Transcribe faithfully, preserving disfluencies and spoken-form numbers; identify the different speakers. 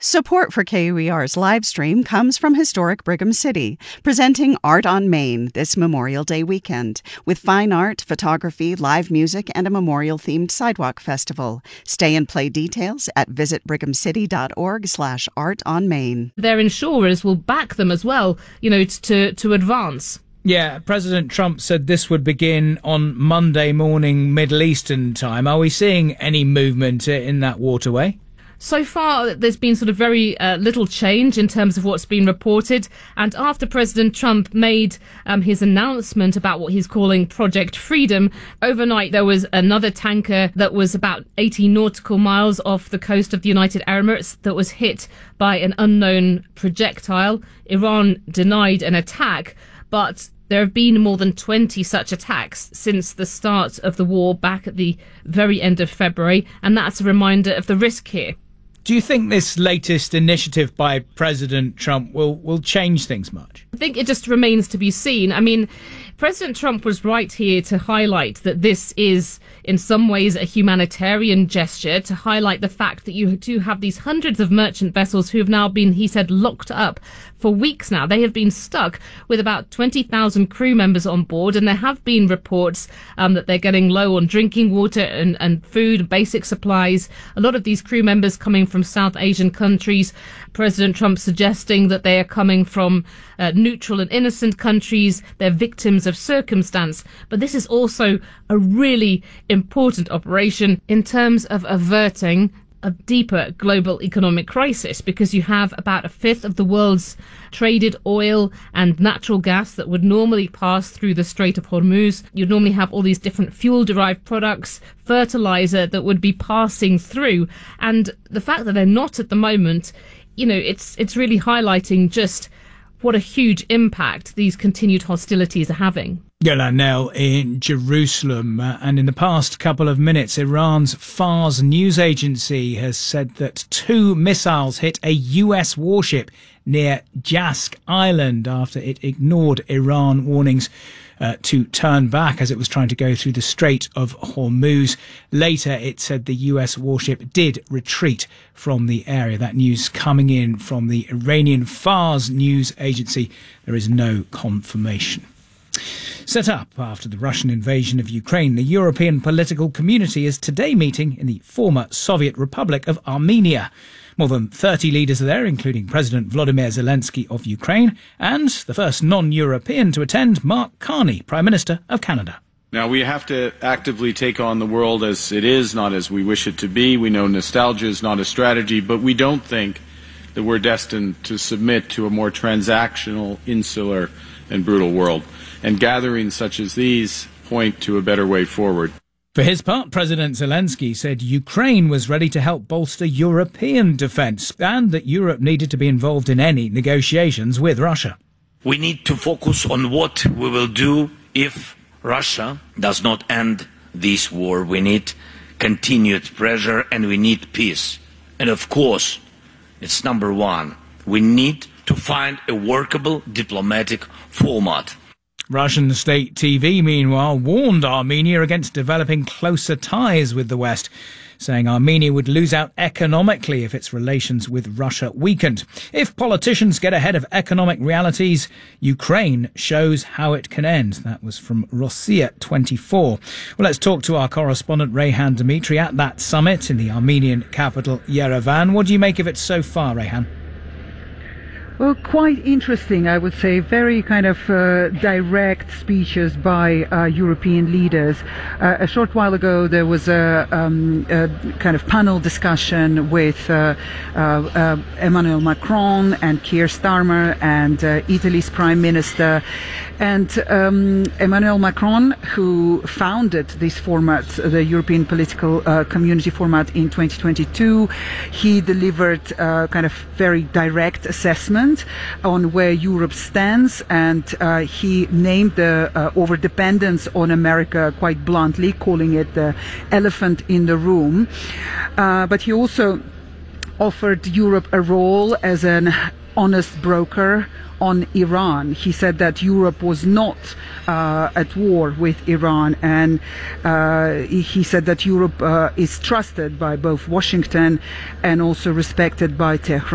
Speaker 1: Support for K U E R's live stream comes from historic Brigham City, presenting Art on Main this Memorial Day weekend, with fine art, photography, live music, and a memorial-themed sidewalk festival. Stay and play details at visitbrighamcity.org slash art on main.
Speaker 2: Their insurers will back them as well, you know, to, to advance.
Speaker 3: Yeah, President Trump said this would begin on Monday morning Middle Eastern time. Are we seeing any movement in that waterway?
Speaker 2: So far, there's been sort of very uh, little change in terms of what's been reported. And after President Trump made um, his announcement about what he's calling Project Freedom, overnight there was another tanker that was about eighty nautical miles off the coast of the United Arab Emirates that was hit by an unknown projectile. Iran denied an attack, but there have been more than twenty such attacks since the start of the war back at the very end of February, and that's a reminder of the risk here.
Speaker 3: Do you think this latest initiative by President Trump will, will change things much?
Speaker 2: I think it just remains to be seen. I mean, President Trump was right here to highlight that this is, in some ways, a humanitarian gesture, to highlight the fact that you do have these hundreds of merchant vessels who have now been, he said, locked up for weeks now. They have been stuck with about twenty thousand crew members on board, and there have been reports um, that they're getting low on drinking water and, and food, basic supplies. A lot of these crew members coming from South Asian countries. President Trump suggesting that they are coming from uh, neutral and innocent countries. They're victims of circumstance. But this is also a really important operation in terms of averting a deeper global economic crisis, because you have about a fifth of the world's traded oil and natural gas that would normally pass through the Strait of Hormuz. You'd normally have all these different fuel-derived products, fertilizer that would be passing through. And the fact that they're not at the moment, you know, it's it's really highlighting just what a huge impact these continued hostilities are having.
Speaker 3: Gilad now in Jerusalem, uh, and in the past couple of minutes, Iran's Fars news agency has said that two missiles hit a U S warship near Jask Island after it ignored Iran warnings uh, to turn back as it was trying to go through the Strait of Hormuz. Later, it said the U S warship did retreat from the area. That news coming in from the Iranian Fars news agency. There is no confirmation. Set up after the Russian invasion of Ukraine, the European political community is today meeting in the former Soviet Republic of Armenia. More than thirty leaders are there, including President Volodymyr Zelensky of Ukraine and the first non-European to attend, Mark Carney, Prime Minister of Canada.
Speaker 4: Now, we have to actively take on the world as it is, not as we wish it to be. We know nostalgia is not a strategy, but we don't think that we're destined to submit to a more transactional, insular, and brutal world. And gatherings such as these point to a better way forward.
Speaker 3: For his part, President Zelensky said Ukraine was ready to help bolster European defence and that Europe needed to be involved in any negotiations with Russia.
Speaker 5: We need to focus on what we will do if Russia does not end this war. We need continued pressure and we need peace. And of course, it's number one. We need to find a workable diplomatic format.
Speaker 3: Russian state T V, meanwhile, warned Armenia against developing closer ties with the West, saying Armenia would lose out economically if its relations with Russia weakened. If politicians get ahead of economic realities, Ukraine shows how it can end. That was from Rossiya twenty-four. Well, let's talk to our correspondent Rayhan Dimitri at that summit in the Armenian capital, Yerevan. What do you make of it so far, Rayhan?
Speaker 6: Well, quite interesting, I would say. Very kind of uh, direct speeches by uh, European leaders. Uh, a short while ago, there was a, um, a kind of panel discussion with uh, uh, uh, Emmanuel Macron and Keir Starmer and uh, Italy's Prime Minister. And um, Emmanuel Macron, who founded this format, the European Political uh, Community format in twenty twenty-two, he delivered uh, kind of very direct assessment on where Europe stands, and uh, he named the uh, overdependence on America quite bluntly, calling it the elephant in the room. Uh, but he also offered Europe a role as an honest broker on Iran. He said that Europe was not uh, at war with Iran, and uh, he said that Europe uh, is trusted by both Washington and also respected by Tehran.